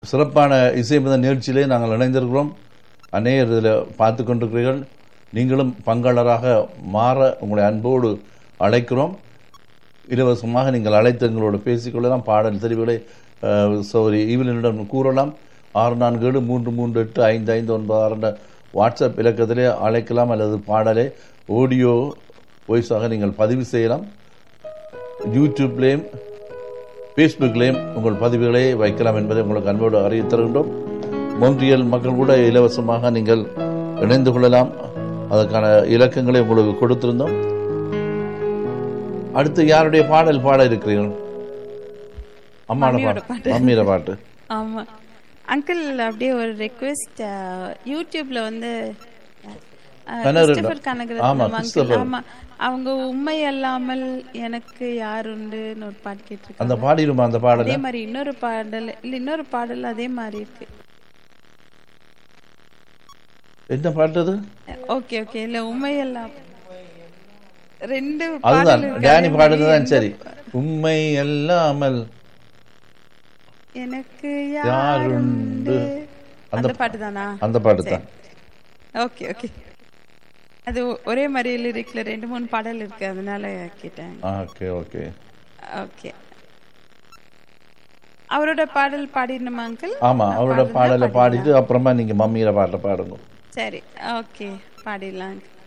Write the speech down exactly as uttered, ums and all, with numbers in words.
சிறப்பான இசைமித நிகழ்ச்சியிலே நாங்கள் இணைந்திருக்கிறோம். அநேகர் இதில் பார்த்து கொண்டிருக்கிறீர்கள். நீங்களும் பங்காளராக மாற உங்களை அன்போடு அழைக்கிறோம். இலவசமாக நீங்கள் அழைத்து எங்களோடு பேசிக்கொள்ளலாம். பாடல் தெரிவுகளை சௌரி ஈவிலினிடம் கூறலாம். ஆறு நான்கு ஏழு மூன்று மூன்று எட்டு ஐந்து ஐந்து ஒன்பது ஆறு என்ற வாட்ஸ்அப் இலக்கத்திலே அழைக்கலாம். அல்லது பாடலை ஆடியோ வாய்ஸாக நீங்கள் பதிவு செய்யலாம். யூடியூப்லேயும் ஃபேஸ்புக்லேயும் உங்கள் பதிவுகளை வைக்கலாம் என்பதை உங்களுக்கு அன்போடு அறிவித்து தருகின்றோம். மொன்றியல் மக்கள் கூட இலவசமாக நீங்கள் இணைந்து கொள்ளலாம். அதற்கான இலக்கங்களை உங்களுக்கு கொடுத்திருந்தோம். அடுத்து யாருடைய பாடல் பாட இருக்கிறீர்கள்? அம்மாவோட பாட்டு, மம்மியோட பாட்டு. ஆமா அங்கிள், அப்படியே ஒரு ரெக்வெஸ்ட். யூடியூப்ல வந்து அவங்க உண்மை அல்லாமல் எனக்கு யாருண்டுன்னு ஒரு பாட்டு கேட்டிருக்காங்க. அந்த பாடிடுமா அந்த பாடல்? அதே மாதிரி இன்னொரு பாடல் இல்ல இன்னொரு பாடல் அதே மாதிரி இருக்கு. என்ன பாட்டு அது? ஓகே ஓகே இல்ல உண்மை எல்லாம் ரெண்டு அதுதான் டேனி பாடுறதுதான். சரி, உண்மை அல்லாமல் எனக்கு யாருண்டு அந்த பாட்டு தானா? அந்த பாட்டு தான். ஓகே ஓகே, அது ஒரே மாதிரி லிரிக்ல ரெண்டு மூணு பாடல் இருக்கு, அதனால கேட்டேன். Okay okay okay. அவரோட பாடல் பாடிடணுமா அங்கிள்? ஆமா, அவரோட பாடலை பாடிட்டு அப்புறமா நீங்க மம்மியோட பாட்டை பாடுங்க. சரி, ஓகே, பாடிடலாம்.